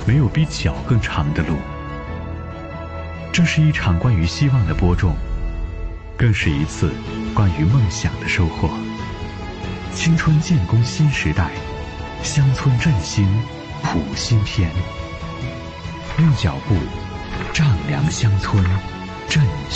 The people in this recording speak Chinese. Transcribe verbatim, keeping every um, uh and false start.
没有比脚更长的路。这是一场关于希望的播种，更是一次关于梦想的收获。青春建功新时代，乡村振兴谱新篇。用脚步丈量乡村，振